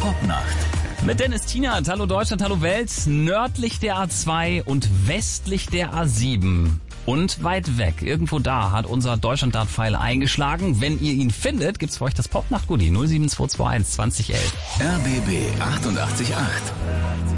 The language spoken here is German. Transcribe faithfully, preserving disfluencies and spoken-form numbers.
Popnacht. Mit Dennis Tienert, hallo Deutschland, hallo Welt, nördlich der A zwei und westlich der A sieben. Und weit weg, irgendwo da hat unser Deutschland-Dart-Pfeil eingeschlagen. Wenn ihr ihn findet, gibt's für euch das Popnacht-Goodie null sieben zwei zwei eins zwanzig elf. R B B achtundachtzig Komma acht.